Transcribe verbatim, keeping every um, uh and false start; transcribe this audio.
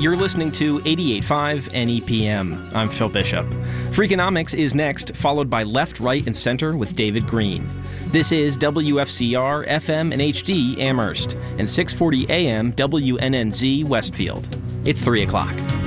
You're listening to eighty-eight point five N E P M. I'm Phil Bishop. Freakonomics is next, followed by Left, Right, and Center with David Green. This is W F C R, F M, and H D Amherst, and six forty A M W N N Z Westfield. It's three o'clock.